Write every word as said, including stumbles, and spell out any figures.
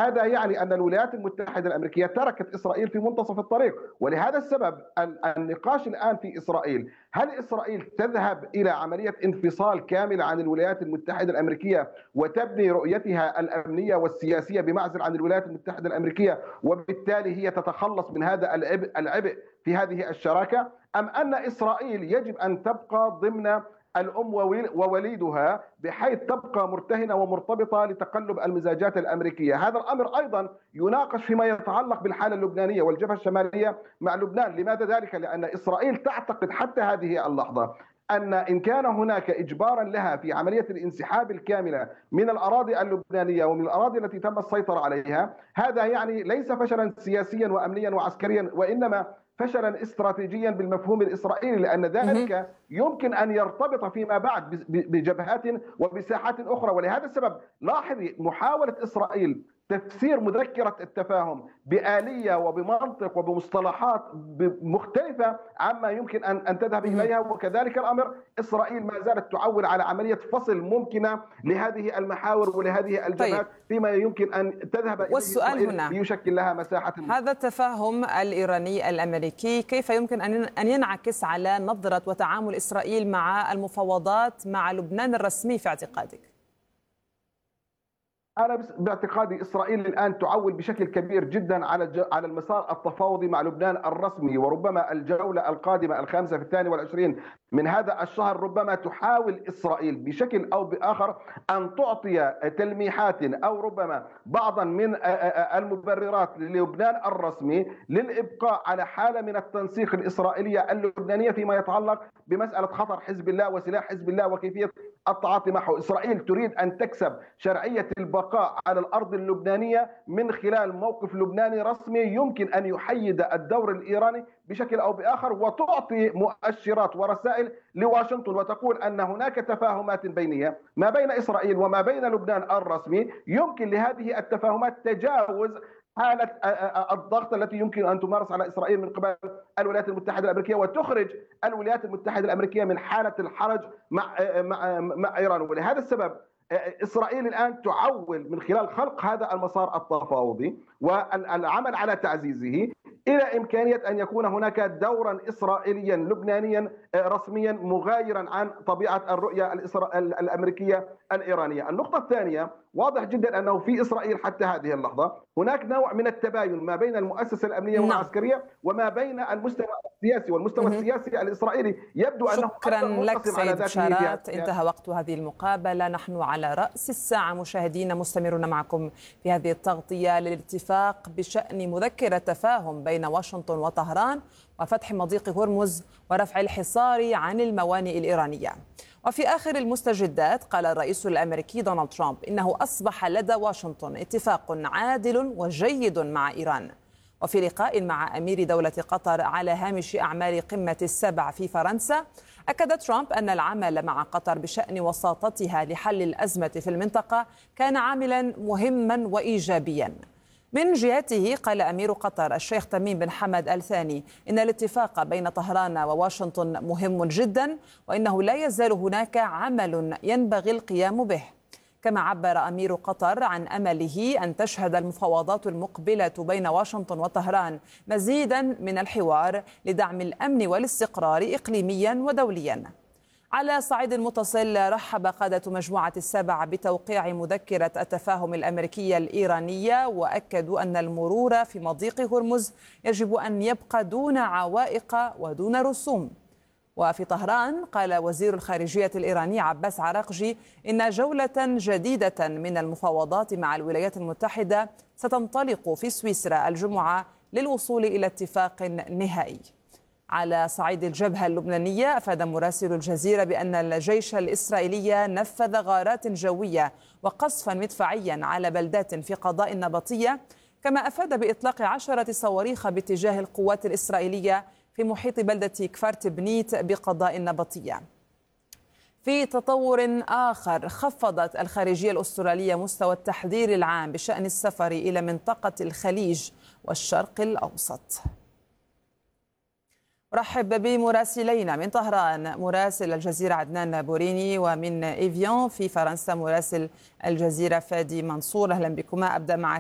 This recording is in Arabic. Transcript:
هذا يعني أن الولايات المتحدة الأمريكية تركت إسرائيل في منتصف الطريق. ولهذا السبب النقاش الآن في إسرائيل، هل إسرائيل تذهب إلى عملية انفصال كاملة عن الولايات المتحدة الأمريكية وتبني رؤيتها الأمنية والسياسية بمعزل عن الولايات المتحدة الأمريكية، وبالتالي هي تتخلص من هذا العبء العبء في هذه الشراكة؟ أم أن إسرائيل يجب أن تبقى ضمن الأم ووليدها بحيث تبقى مرتهنة ومرتبطة لتقلب المزاجات الأمريكية؟ هذا الأمر أيضا يناقش فيما يتعلق بالحالة اللبنانية والجبهة الشمالية مع لبنان. لماذا ذلك؟ لأن إسرائيل تعتقد حتى هذه اللحظة أن إن كان هناك إجبارا لها في عملية الانسحاب الكاملة من الأراضي اللبنانية ومن الأراضي التي تم السيطرة عليها، هذا يعني ليس فشلا سياسيا وأمنيا وعسكريا، وإنما فشلا استراتيجيا بالمفهوم الإسرائيلي، لأن ذلك يمكن أن يرتبط فيما بعد بجبهات وبساحات أخرى. ولهذا السبب لاحظي محاولة إسرائيل تفسير مذكرة التفاهم بآلية وبمنطق وبمصطلحات مختلفة عما يمكن أن أن تذهب إليها، وكذلك الأمر إسرائيل ما زالت تعول على عملية فصل ممكنة لهذه المحاور ولهذه الجبهات. طيب. فيما يمكن أن تذهب إليه والسؤال هنا ليشكل لها مساحة. هذا التفاهم الإيراني الأمريكي كيف يمكن أن ينعكس على نظرة وتعامل إسرائيل مع المفاوضات مع لبنان الرسمي في اعتقادك؟ أنا باعتقادي إسرائيل الآن تعول بشكل كبير جدا على على المسار التفاوضي مع لبنان الرسمي، وربما الجولة القادمة الخامسة في الثاني والعشرين من هذا الشهر ربما تحاول إسرائيل بشكل أو بآخر أن تعطي تلميحات أو ربما بعضا من المبررات للبنان الرسمي للإبقاء على حالة من التنسيق الإسرائيلية اللبنانية فيما يتعلق بمسألة خطر حزب الله وسلاح حزب الله وكيفية التعاطي معه. إسرائيل تريد أن تكسب شرعية البقاء على الأرض اللبنانية من خلال موقف لبناني رسمي يمكن أن يحيد الدور الإيراني بشكل أو بآخر، وتعطي مؤشرات ورسائل لواشنطن وتقول أن هناك تفاهمات بينية ما بين إسرائيل وما بين لبنان الرسمي، يمكن لهذه التفاهمات تجاوز حالة الضغط التي يمكن أن تمارس على إسرائيل من قبل الولايات المتحدة الأمريكية، وتخرج الولايات المتحدة الأمريكية من حالة الحرج مع مع مع إيران. ولهذا السبب إسرائيل الآن تعول من خلال خلق هذا المسار التفاوضي والعمل على تعزيزه إلى إمكانية أن يكون هناك دورا إسرائيليا لبنانيا رسميا مغايرا عن طبيعة الرؤية الأمريكية الإيرانية. النقطة الثانية، واضح جدا أنه في إسرائيل حتى هذه اللحظة هناك نوع من التباين ما بين المؤسسة الأمنية والعسكرية وما بين المستوى السياسي، والمستوى السياسي الإسرائيلي يبدو أنه شكرا لك سيد بشارات. انتهى وقت هذه المقابلة. نحن على رأس الساعة مشاهدينا مستمرون معكم في هذه التغطية للاتفاق بشأن مذكرة تفاهم بين واشنطن وطهران وفتح مضيق هرمز ورفع الحصار عن الموانئ الإيرانية. وفي آخر المستجدات قال الرئيس الأمريكي دونالد ترامب إنه أصبح لدى واشنطن اتفاق عادل وجيد مع إيران. وفي لقاء مع أمير دولة قطر على هامش أعمال قمة السبع في فرنسا، أكد ترامب أن العمل مع قطر بشأن وساطتها لحل الأزمة في المنطقة كان عاملا مهما وإيجابيا. من جهته قال أمير قطر الشيخ تميم بن حمد آل ثاني إن الاتفاق بين طهران وواشنطن مهم جدا، وإنه لا يزال هناك عمل ينبغي القيام به. كما عبر أمير قطر عن أمله أن تشهد المفاوضات المقبلة بين واشنطن وطهران مزيدا من الحوار لدعم الأمن والاستقرار إقليميا ودوليا. على صعيد متصل، رحب قادة مجموعة السبع بتوقيع مذكرة التفاهم الأمريكية الإيرانية، وأكدوا أن المرور في مضيق هرمز يجب أن يبقى دون عوائق ودون رسوم. وفي طهران قال وزير الخارجية الإيراني عباس عراقجي إن جولة جديدة من المفاوضات مع الولايات المتحدة ستنطلق في سويسرا الجمعة للوصول إلى اتفاق نهائي. على صعيد الجبهة اللبنانية، أفاد مراسل الجزيرة بأن الجيش الإسرائيلي نفذ غارات جوية وقصفا مدفعيا على بلدات في قضاء النبطية، كما أفاد بإطلاق عشرة صواريخ باتجاه القوات الإسرائيلية في محيط بلدة كفارت بنيت بقضاء النبطية. في تطور آخر، خفضت الخارجية الأسترالية مستوى التحذير العام بشأن السفر إلى منطقة الخليج والشرق الأوسط. رحب بمراسلينا من طهران مراسل الجزيرة عدنان بوريني، ومن إيفيان في فرنسا مراسل الجزيرة فادي منصور. أهلا بكما. أبدأ معك